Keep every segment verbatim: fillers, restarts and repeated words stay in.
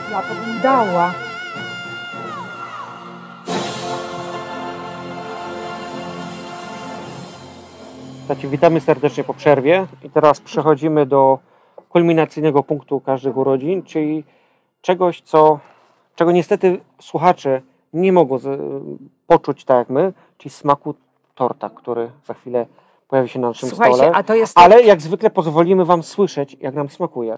Ja to bym dała. Słuchajcie, witamy serdecznie po przerwie i teraz przechodzimy do kulminacyjnego punktu każdych urodzin, czyli czegoś, co, czego niestety słuchacze nie mogą z, poczuć tak jak my, czyli smaku torta, który za chwilę pojawi się na naszym Słuchajcie, stole. a to jest... Ale jak zwykle pozwolimy Wam słyszeć, jak nam smakuje.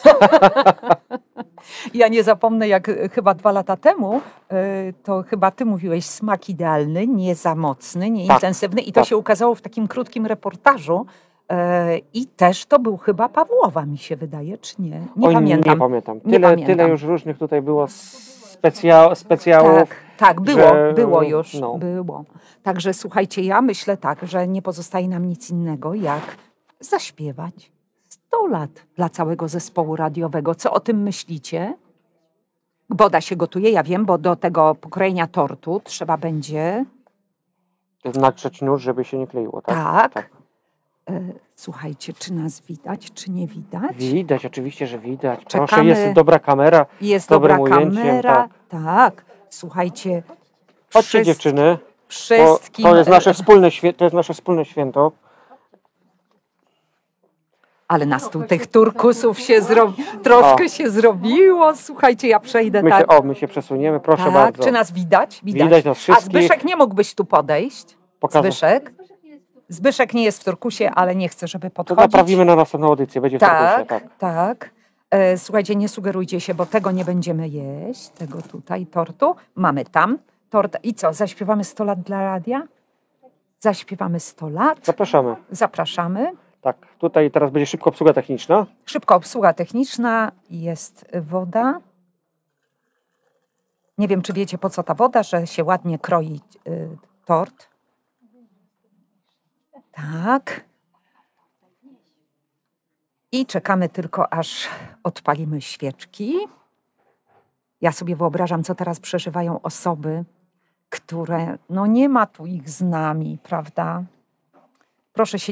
Ja nie zapomnę, jak chyba dwa lata temu, y, to chyba ty mówiłeś smak idealny, nie za mocny, nie Tak, intensywny i to tak. się ukazało w takim krótkim reportażu. y, I też to był chyba Pawłowa, mi się wydaje, czy nie? Nie Oj, pamiętam. Nie pamiętam. Nie Tyle, pamiętam. tyle już różnych tutaj było specja, specjałów. Tak, tak, było, że, było już, no. było. Także słuchajcie, ja myślę tak, że nie pozostaje nam nic innego, jak zaśpiewać sto lat dla całego zespołu radiowego. Co o tym myślicie? Woda się gotuje, ja wiem, bo do tego pokrojenia tortu trzeba będzie... Natrzeć nóż, żeby się nie kleiło, tak? Tak. tak. E, słuchajcie, czy nas widać, czy nie widać? Widać, oczywiście, że widać. Czekamy. Proszę, jest dobra kamera. Jest dobrym dobra ujęciem, kamera. tak. Tak. Słuchajcie. Chodźcie, wszyscy- dziewczyny. Wszystkim... To, to, jest nasze wspólne świę- to jest nasze wspólne święto. Ale nas tu tych turkusów się zro... troszkę O. się zrobiło. Słuchajcie, ja przejdę My tak. się, o, my się przesuniemy, proszę tak. bardzo. Czy nas widać? Widać nas A wszystkich. Zbyszek, nie mógłbyś tu podejść? Pokażę. Zbyszek? Zbyszek nie jest w turkusie, ale nie chce, żeby To podchodzić. naprawimy na następną audycję, będzie w Tak, turkusie, tak. tak. E, słuchajcie, nie sugerujcie się, bo tego nie będziemy jeść, tego tutaj tortu. Mamy tam tort. I co, zaśpiewamy sto lat dla radia? Zaśpiewamy sto lat. Zapraszamy. Zapraszamy. Tak, tutaj teraz będzie szybko obsługa techniczna. Szybko obsługa techniczna, jest woda. Nie wiem, czy wiecie, po co ta woda, że się ładnie kroi y, tort. Tak. I czekamy tylko, aż odpalimy świeczki. Ja sobie wyobrażam, co teraz przeżywają osoby, które, no nie ma tu ich z nami, prawda? Proszę się